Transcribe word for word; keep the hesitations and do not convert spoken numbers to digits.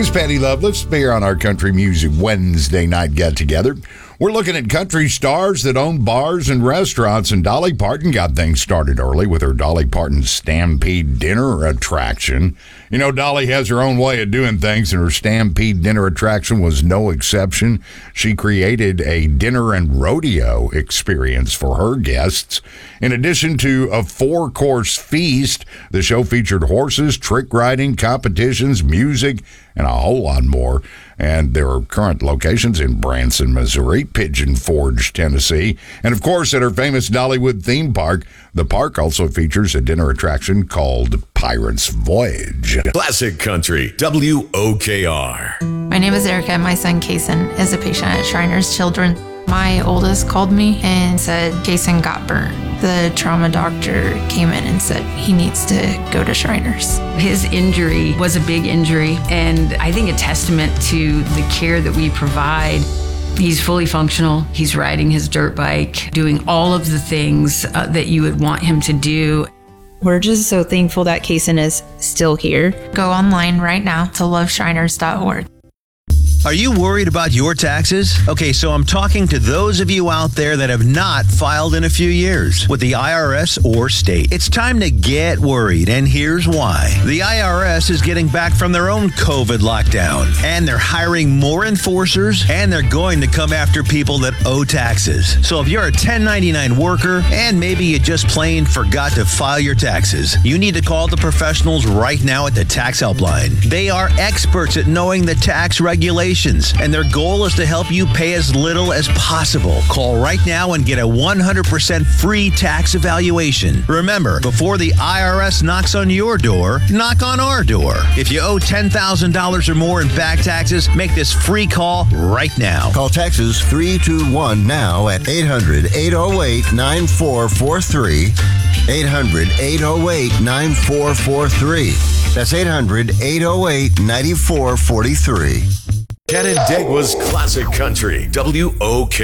Miss Patty Loveless here on our Country Music Wednesday night get-together. We're looking at country stars that own bars and restaurants, and Dolly Parton got things started early with her Dolly Parton Stampede Dinner attraction. You know, Dolly has her own way of doing things, and her Stampede Dinner attraction was no exception. She created a dinner and rodeo experience for her guests. In addition to a four-course feast, the show featured horses, trick riding, competitions, music, and a whole lot more. And there are current locations in Branson, Missouri, Pigeon Forge, Tennessee, and of course at her famous Dollywood theme park. The park also features a dinner attraction called Pirate's Voyage. Classic Country, W O K R. My name is Erica, and my son Kason is a patient at Shriners Children. My oldest called me and said Kason got burnt. The trauma doctor came in and said he needs to go to Shriners. His injury was a big injury, and I think a testament to the care that we provide. He's fully functional. He's riding his dirt bike, doing all of the things uh, that you would want him to do. We're just so thankful that Kason is still here. Go online right now to love shriners dot org. Are you worried about your taxes? Okay, so I'm talking to those of you out there that have not filed in a few years with the I R S or state. It's time to get worried, and here's why. The I R S is getting back from their own COVID lockdown, and they're hiring more enforcers, and they're going to come after people that owe taxes. So if you're a ten ninety-nine worker, and maybe you just plain forgot to file your taxes, you need to call the professionals right now at the Tax Helpline. They are experts at knowing the tax regulations, and their goal is to help you pay as little as possible. Call right now and get a one hundred percent free tax evaluation. Remember, before the I R S knocks on your door, knock on our door. If you owe ten thousand dollars or more in back taxes, make this free call right now. Call Taxes three two one now at eight hundred, eight oh eight, nine four four three. eight hundred, eight oh eight, nine four four three. That's eight hundred, eight oh eight, nine four four three. Canandaigua's Classic Country, W O K R.